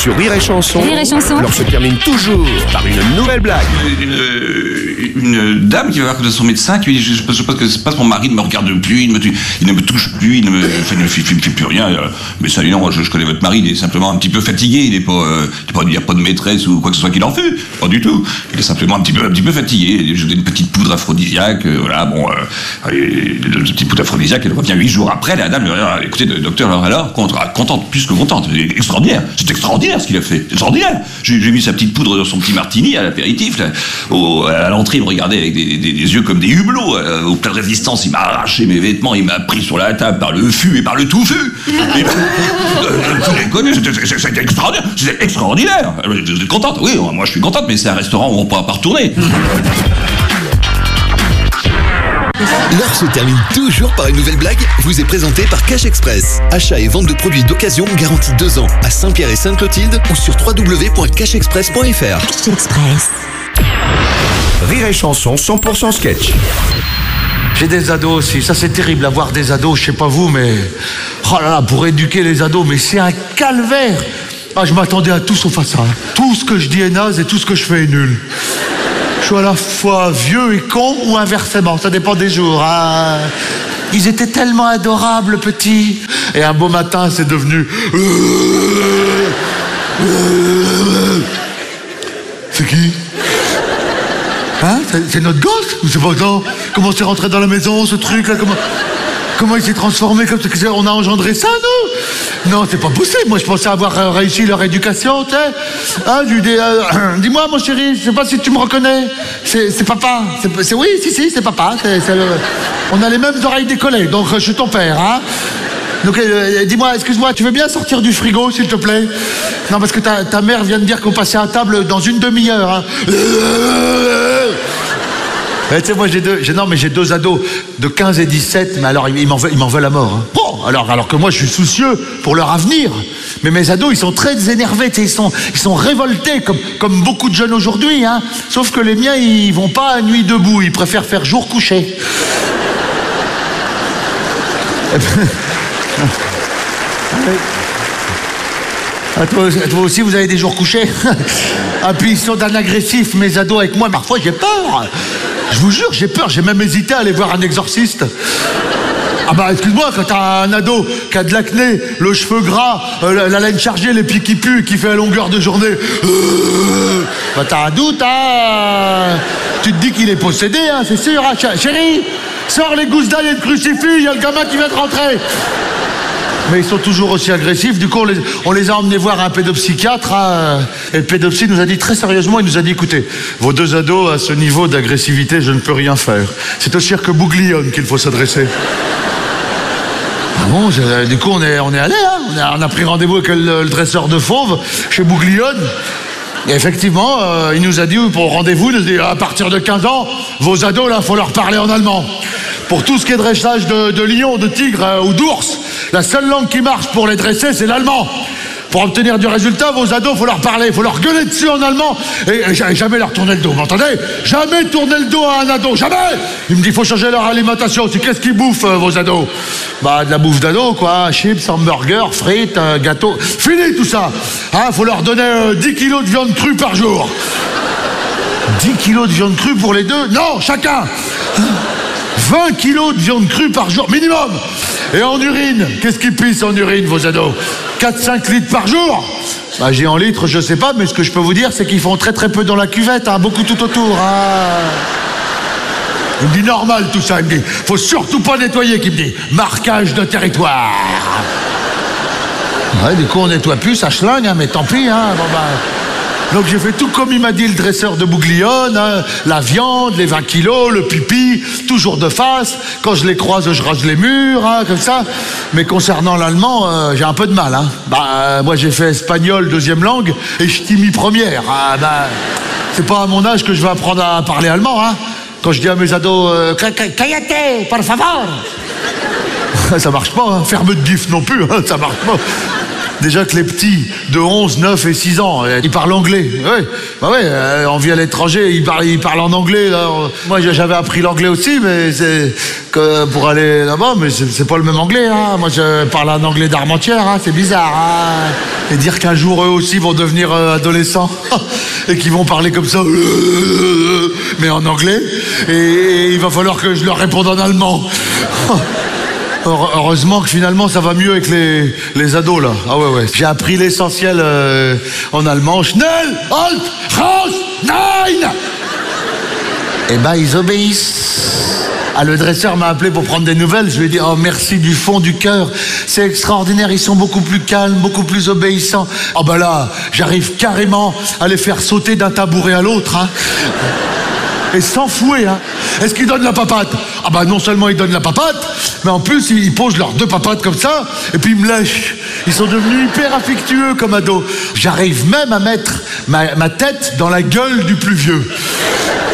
Sur Rire et Chanson, Rire et Chanson. l'heure se termine toujours par une nouvelle blague. Une dame qui va voir son médecin qui lui dit je pense que c'est pas mon mari ne me regarde plus, il ne me touche plus, il ne me fait plus rien. Mais ça, non, je connais votre mari, il est simplement un petit peu fatigué, il n'est pas, il n'y a pas de maîtresse ou quoi que ce soit qu'il en fût, pas du tout. Il est simplement un petit peu fatigué. Je donne une petite poudre aphrodisiaque, voilà, bon, une petite poudre aphrodisiaque, elle revient 8 jours après, la dame lui dit écoutez, docteur, alors, contente, plus que contente, extraordinaire, c'est extraordinaire ce qu'il a fait, extraordinaire. J'ai mis sa petite poudre dans son petit martini à l'apéritif, là, à l'entrée, il me regardait avec des yeux comme des hublots, au plein de résistance, il m'a arraché mes vêtements, il m'a pris sur la table par le fût et par le touffu. Vous les connaissez, c'était extraordinaire. Vous êtes contente? Oui, moi je suis contente, mais c'est un restaurant où on ne pourra pas retourner. L'heure se termine toujours par une nouvelle blague, vous est présentée par Cash Express. Achat et vente de produits d'occasion garantis 2 ans à Saint-Pierre et Sainte-Clotilde ou sur www.cashexpress.fr. Cash Express. Rire et Chanson 100% sketch. J'ai des ados aussi, ça c'est terrible, avoir des ados, je sais pas vous, mais... Oh là là, pour éduquer les ados, mais c'est un calvaire. Ah, je m'attendais à tout sauf à ça. Tout ce que je dis est naze et tout ce que je fais est nul. Je suis à la fois vieux et con ou inversement, ça dépend des jours. Hein. Ils étaient tellement adorables, petits. Et un beau matin, c'est devenu... C'est qui? Hein? C'est notre gosse? Ou c'est pas ça? Comment c'est rentré dans la maison, ce truc-là? Comment il s'est transformé comme ça? On a engendré ça, nous? Non, c'est pas possible. Moi, je pensais avoir réussi leur éducation, tu sais. Hein, dis-moi, mon chéri, je sais pas si tu me reconnais. C'est papa. Oui, si, c'est papa. On a les mêmes oreilles décollées, donc je suis ton père, hein. Donc, dis-moi, excuse-moi, tu veux bien sortir du frigo, s'il te plaît? Non, parce que ta mère vient de dire qu'on passait à table dans une demi-heure, hein. Tu sais, moi, j'ai 2 ados de 15 et 17, mais alors, ils m'en veulent à mort. Hein. Bon, alors que moi, je suis soucieux pour leur avenir. Mais mes ados, ils sont très énervés, tu sais, ils sont révoltés, comme beaucoup de jeunes aujourd'hui, hein. Sauf que les miens, ils vont pas à nuit debout, ils préfèrent faire jour couché. Toi aussi, vous avez des jours couchés. Ah, puis ils sont d'un agressif, mes ados avec moi. Parfois, j'ai peur. Je vous jure, j'ai peur. J'ai même hésité à aller voir un exorciste. Ah bah, excuse-moi, quand t'as un ado qui a de l'acné, le cheveu gras, la laine chargée, les pieds qui puent, qui fait à longueur de journée, bah t'as un doute, hein. Tu te dis qu'il est possédé, hein, c'est sûr, hein. Chérie, sors les gousses d'ail et le crucifix, il y a le gamin qui vient de rentrer. Mais ils sont toujours aussi agressifs. Du coup, on les a emmenés voir un pédopsychiatre. Hein, et le pédopsie nous a dit très sérieusement, il nous a dit, écoutez, vos 2 ados à ce niveau d'agressivité, je ne peux rien faire. C'est au cirque Bouglione qu'il faut s'adresser. Ah bon, du coup, on est allé. Hein, on a pris rendez-vous avec le dresseur de fauves chez Bouglione. Et effectivement, il nous a dit, pour le rendez-vous, il nous a dit, à partir de 15 ans, vos ados, là, faut leur parler en allemand. Pour tout ce qui est dressage de lion, de tigre ou d'ours, la seule langue qui marche pour les dresser, c'est l'allemand. Pour obtenir du résultat, vos ados, faut leur parler, faut leur gueuler dessus en allemand et jamais leur tourner le dos, vous m'entendez? Jamais tourner le dos à un ado, jamais! Il me dit, faut changer leur alimentation. Qu'est-ce qu'ils bouffent, vos ados? Bah, de la bouffe d'ado, quoi. Chips, hamburgers, frites, gâteaux. Fini tout ça! Hein, faut leur donner 10 kilos de viande crue par jour. 10 kilos de viande crue pour les 2? Non, chacun! 20 kilos de viande crue par jour, minimum! Et en urine, qu'est-ce qu'ils pissent en urine, vos ados? 4-5 litres par jour? Bah, j'ai en litres, je sais pas, mais ce que je peux vous dire, c'est qu'ils font très très peu dans la cuvette, hein, beaucoup tout autour. Hein. Il me dit normal tout ça, il me dit, faut surtout pas nettoyer, qu'il me dit. Marquage de territoire. Ouais, du coup, on nettoie plus, ça schlingue, hein, mais tant pis, hein, bon bah... Donc j'ai fait tout comme il m'a dit le dresseur de Bouglione, hein, la viande, les 20 kilos, le pipi, toujours de face. Quand je les croise, je rase les murs, hein, comme ça. Mais concernant l'allemand, j'ai un peu de mal. Hein. Moi j'ai fait espagnol, 2e langue, et ch'timi première. Ah, c'est pas à mon âge que je vais apprendre à parler allemand. Hein. Quand je dis à mes ados, cállate, por favor. Ça marche pas, hein. Ferme de bif non plus, hein, ça marche pas. Déjà que les petits de 11, 9 et 6 ans, ils parlent anglais. Ouais. Bah ouais, on vit à l'étranger, ils parlent en anglais. Là. Moi, j'avais appris l'anglais aussi, mais c'est que pour aller là-bas, mais c'est pas le même anglais. Hein. Moi, je parle un anglais d'Armentières, hein. C'est bizarre. Hein. Et dire qu'un jour eux aussi vont devenir adolescents et qu'ils vont parler comme ça, mais en anglais, et il va falloir que je leur réponde en allemand. Heureusement que finalement ça va mieux avec les ados là. Ah ouais. J'ai appris l'essentiel en allemand. Schnell, halt, raus, nein. Et ben ils obéissent. Ah, le dresseur m'a appelé pour prendre des nouvelles. Je lui ai dit, oh merci du fond du cœur. C'est extraordinaire, ils sont beaucoup plus calmes, beaucoup plus obéissants. Oh ben là, j'arrive carrément à les faire sauter d'un tabouret à l'autre. Hein. Et sans fouet. Hein. Est-ce qu'ils donnent la papate? Ah ben non seulement ils donnent la papate, mais en plus ils posent leurs 2 papates comme ça, et puis ils me lèchent. Ils sont devenus hyper affectueux comme ados. J'arrive même à mettre ma tête dans la gueule du plus vieux.